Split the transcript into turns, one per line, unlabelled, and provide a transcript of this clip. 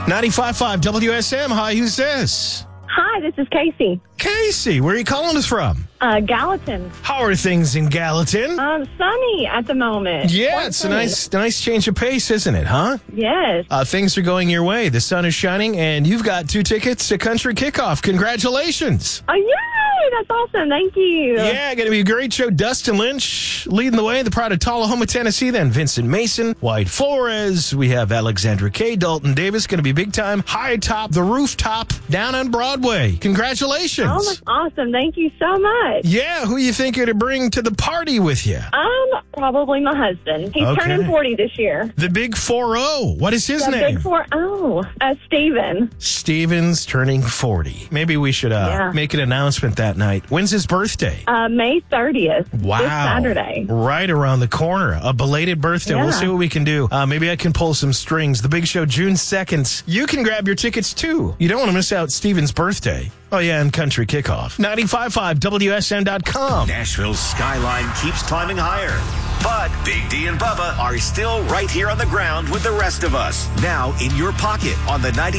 95.5 WSM. Hi, who's this?
Hi, this is Casey.
Casey, where are you calling us from?
Gallatin.
How are things in Gallatin?
Sunny at the moment.
Yeah,
Quite
it's
sunny.
a nice change of pace, isn't it, huh?
Yes.
Things are going your way. The sun is shining, and you've got 2 tickets to Country Kickoff. Congratulations.
Oh, yay! That's awesome. Thank you.
Yeah, going to be a great show. Dustin Lynch leading the way. The Pride of Tullahoma, Tennessee. Then Vincent Mason, White Flores. We have Alexandra Kay, Dalton Davis. Going to be big time. High top, the rooftop, down on Broadway. Congratulations.
Oh, that's awesome. Thank you so much.
Yeah, who you think you're to bring to the party with you?
Probably my husband. He's
Okay.
turning 40 this year.
The Big 4-0. What is his
The
name?
big 4-0. Steven.
Steven's turning 40. Maybe we should make an announcement that night. When's his birthday?
May 30th.
Wow.
This Saturday.
Right around the corner. A belated birthday.
Yeah.
We'll see what we can do. Maybe I can pull some strings. The big show, June 2nd. You can grab your tickets, too. You don't want to miss out Steven's birthday. Oh, yeah, and Country Kickoff. 95.5 WSN.com.
Nashville's skyline keeps climbing higher. But Big D and Bubba are still right here on the ground with the rest of us. Now in your pocket on the 90.